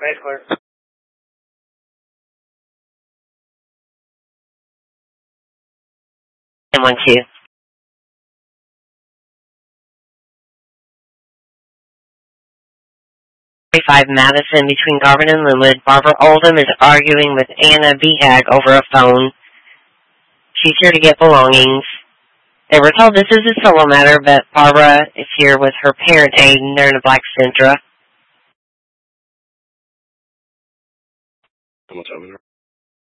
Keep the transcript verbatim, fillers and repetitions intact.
Okay, clear. And one, two. Five Madison between Garvin and Linwood. Barbara Oldham is arguing with Anna Behag over a phone. She's here to get belongings. They were told this is a solo matter, but Barbara is here with her parent Aiden. They're in a black Sentra. How much over there?